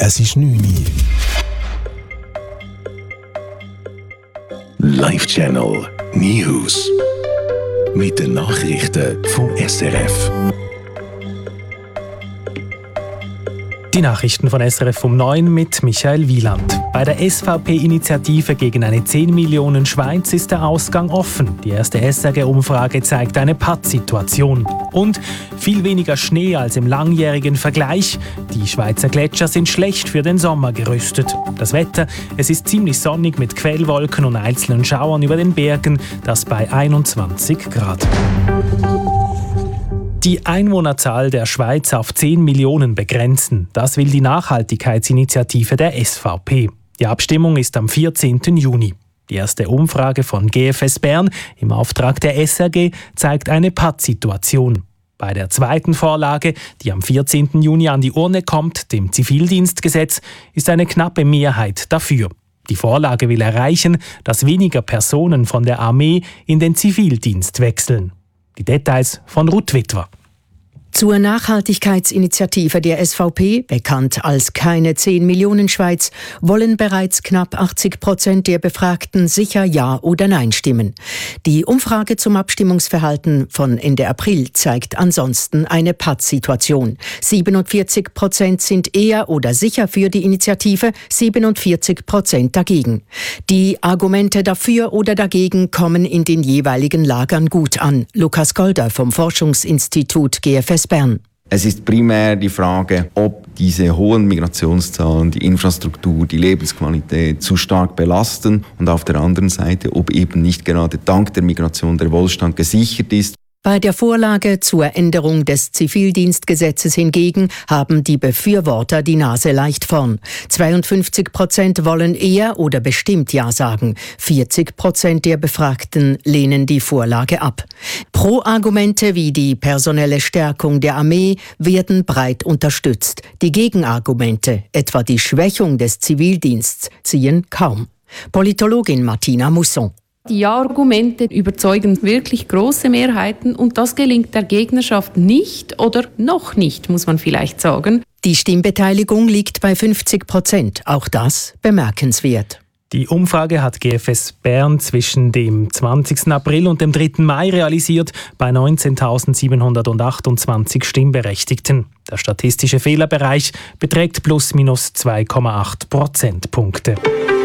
Es ist 9 Uhr. Live-Channel News. Mit den Nachrichten vom SRF. Die Nachrichten von SRF um 9 mit Michael Wieland. Bei der SVP-Initiative gegen eine 10 Millionen Schweiz ist der Ausgang offen. Die erste SRG-Umfrage zeigt eine Pattsituation. Und viel weniger Schnee als im langjährigen Vergleich. Die Schweizer Gletscher sind schlecht für den Sommer gerüstet. Das Wetter, es ist ziemlich sonnig mit Quellwolken und einzelnen Schauern über den Bergen, das bei 21 Grad. Die Einwohnerzahl der Schweiz auf 10 Millionen begrenzen. Das will die Nachhaltigkeitsinitiative der SVP. Die Abstimmung ist am 14. Juni. Die erste Umfrage von GFS Bern im Auftrag der SRG zeigt eine Pattsituation. Bei der zweiten Vorlage, die am 14. Juni an die Urne kommt, dem Zivildienstgesetz, ist eine knappe Mehrheit dafür. Die Vorlage will erreichen, dass weniger Personen von der Armee in den Zivildienst wechseln. Die Details von Ruth Witwer. Zur Nachhaltigkeitsinitiative der SVP, bekannt als keine 10 Millionen Schweiz, wollen bereits knapp 80% der Befragten sicher Ja oder Nein stimmen. Die Umfrage zum Abstimmungsverhalten von Ende April zeigt ansonsten eine Pattsituation. 47% sind eher oder sicher für die Initiative, 47% dagegen. Die Argumente dafür oder dagegen kommen in den jeweiligen Lagern gut an. Lukas Golder vom Forschungsinstitut GFS Bern. Es ist primär die Frage, ob diese hohen Migrationszahlen die Infrastruktur, die Lebensqualität zu stark belasten und auf der anderen Seite, ob eben nicht gerade dank der Migration der Wohlstand gesichert ist. Bei der Vorlage zur Änderung des Zivildienstgesetzes hingegen haben die Befürworter die Nase leicht vorn. 52% wollen eher oder bestimmt Ja sagen. 40% der Befragten lehnen die Vorlage ab. Pro-Argumente wie die personelle Stärkung der Armee werden breit unterstützt. Die Gegenargumente, etwa die Schwächung des Zivildienstes, ziehen kaum. Politologin Martina Musson. Die Ja-Argumente überzeugen wirklich große Mehrheiten und das gelingt der Gegnerschaft nicht oder noch nicht, muss man vielleicht sagen. Die Stimmbeteiligung liegt bei 50%, auch das bemerkenswert. Die Umfrage hat GFS Bern zwischen dem 20. April und dem 3. Mai realisiert bei 19.728 Stimmberechtigten. Der statistische Fehlerbereich beträgt plus/minus 2,8 Prozentpunkte.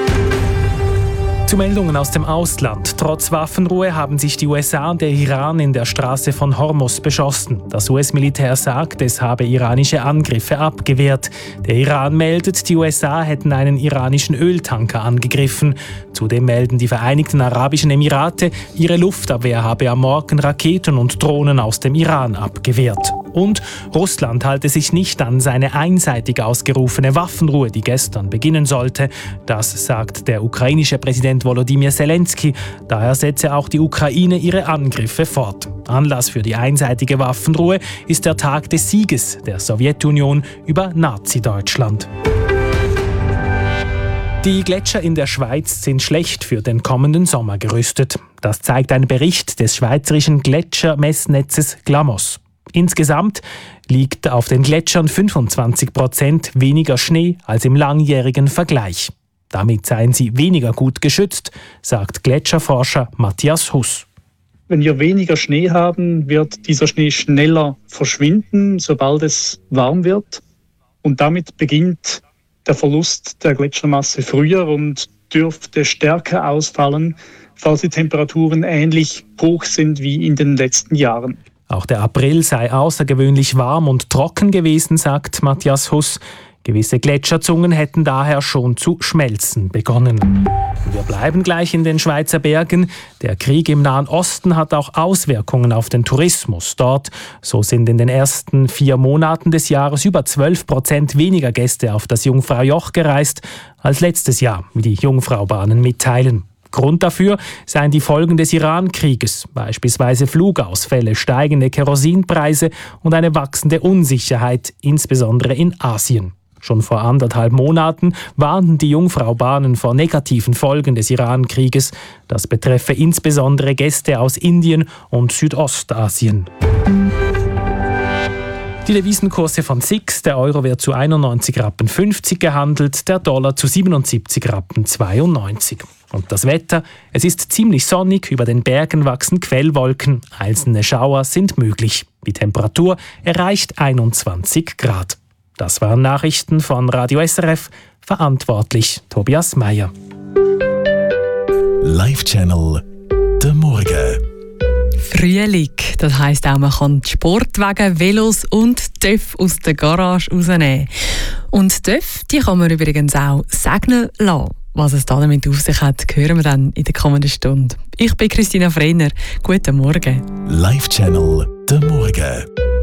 Zu Meldungen aus dem Ausland. Trotz Waffenruhe haben sich die USA und der Iran in der Straße von Hormuz beschossen. Das US-Militär sagt, es habe iranische Angriffe abgewehrt. Der Iran meldet, die USA hätten einen iranischen Öltanker angegriffen. Zudem melden die Vereinigten Arabischen Emirate, ihre Luftabwehr habe am Morgen Raketen und Drohnen aus dem Iran abgewehrt. Und Russland halte sich nicht an seine einseitig ausgerufene Waffenruhe, die gestern beginnen sollte. Das sagt der ukrainische Präsident Volodymyr Zelensky. Daher setze auch die Ukraine ihre Angriffe fort. Anlass für die einseitige Waffenruhe ist der Tag des Sieges der Sowjetunion über Nazi-Deutschland. Die Gletscher in der Schweiz sind schlecht für den kommenden Sommer gerüstet. Das zeigt ein Bericht des schweizerischen Gletschermessnetzes GLAMOS. Insgesamt liegt auf den Gletschern 25% weniger Schnee als im langjährigen Vergleich. Damit seien sie weniger gut geschützt, sagt Gletscherforscher Matthias Huss. Wenn wir weniger Schnee haben, wird dieser Schnee schneller verschwinden, sobald es warm wird. Und damit beginnt der Verlust der Gletschermasse früher und dürfte stärker ausfallen, falls die Temperaturen ähnlich hoch sind wie in den letzten Jahren. Auch der April sei außergewöhnlich warm und trocken gewesen, sagt Matthias Huss. Gewisse Gletscherzungen hätten daher schon zu schmelzen begonnen. Wir bleiben gleich in den Schweizer Bergen. Der Krieg im Nahen Osten hat auch Auswirkungen auf den Tourismus dort. So sind in den ersten 4 Monaten des Jahres über 12% weniger Gäste auf das Jungfraujoch gereist als letztes Jahr, wie die Jungfraubahnen mitteilen. Grund dafür seien die Folgen des Iran-Krieges, beispielsweise Flugausfälle, steigende Kerosinpreise und eine wachsende Unsicherheit, insbesondere in Asien. Schon vor 1,5 Monaten warnten die Jungfraubahnen vor negativen Folgen des Iran-Krieges. Das betreffe insbesondere Gäste aus Indien und Südostasien. Die Devisenkurse von SIX, der Euro wird zu 91,50 Rappen gehandelt, der Dollar zu 77,92 Rappen. Und das Wetter, es ist ziemlich sonnig, über den Bergen wachsen Quellwolken, einzelne Schauer sind möglich. Die Temperatur erreicht 21 Grad. Das waren Nachrichten von Radio SRF, verantwortlich Tobias Meyer. Live-Channel «Der Morgen». Frühling, das heisst auch, man kann die Sportwagen, Velos und TÜV aus der Garage rausnehmen. Und TÜV, die kann man übrigens auch segnen lassen. Was es damit auf sich hat, hören wir dann in der kommenden Stunde. Ich bin Christina Freiner. Guten Morgen. Live-Channel «Der Morgen».